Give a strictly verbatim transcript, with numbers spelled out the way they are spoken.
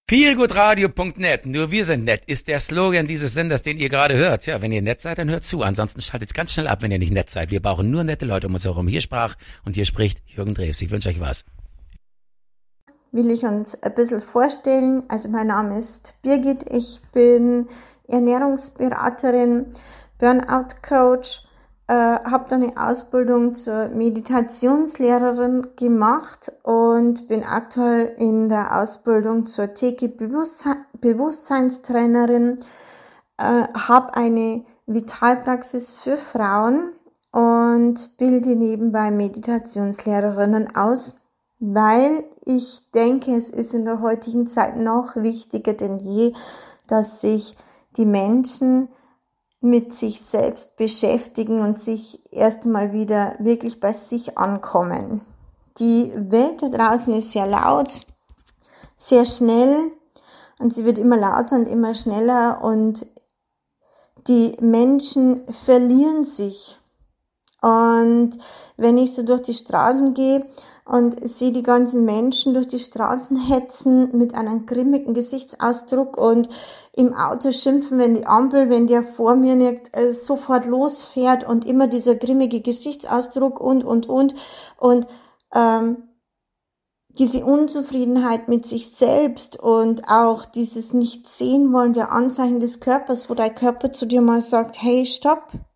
feelgoodradio punkt net, nur wir sind nett, ist der Slogan dieses Senders, den ihr gerade hört. Ja, wenn ihr nett seid, dann hört zu. Ansonsten schaltet ganz schnell ab, wenn ihr nicht nett seid. Wir brauchen nur nette Leute um uns herum. Hier sprach und hier spricht Jürgen Drews. Ich wünsche euch was. Will ich uns ein bisschen vorstellen. Also mein Name ist Birgit, ich bin Ernährungsberaterin, Burnout-Coach, äh, habe dann eine Ausbildung zur Meditationslehrerin gemacht und bin aktuell in der Ausbildung zur T G Bewusstsein, Bewusstseinstrainerin, äh, habe eine Vitalpraxis für Frauen und bilde nebenbei Meditationslehrerinnen aus, weil ich denke, es ist in der heutigen Zeit noch wichtiger denn je, dass sich die Menschen mit sich selbst beschäftigen und sich erst einmal wieder wirklich bei sich ankommen. Die Welt da draußen ist sehr laut, sehr schnell und sie wird immer lauter und immer schneller und die Menschen verlieren sich. Und wenn ich so durch die Straßen gehe und sehe die ganzen Menschen durch die Straßen hetzen mit einem grimmigen Gesichtsausdruck und im Auto schimpfen, wenn die Ampel, wenn der vor mir nicht äh, sofort losfährt und immer dieser grimmige Gesichtsausdruck und, und, und. Und ähm, diese Unzufriedenheit mit sich selbst und auch dieses nicht sehen wollen der Anzeichen des Körpers, wo dein Körper zu dir mal sagt, hey, stopp,